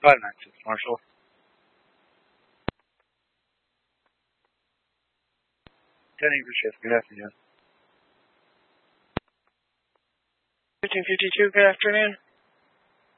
596, Marshall. 10 English shift, good afternoon. 1552, good afternoon.